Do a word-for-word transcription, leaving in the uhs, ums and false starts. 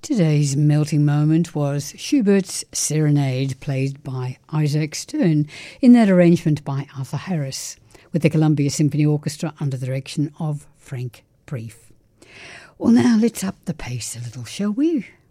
Today's melting moment was Schubert's Serenade, played by Isaac Stern in that arrangement by Arthur Harris, with the Columbia Symphony Orchestra under the direction of Frank Brief. Well, now let's up the pace a little, shall we?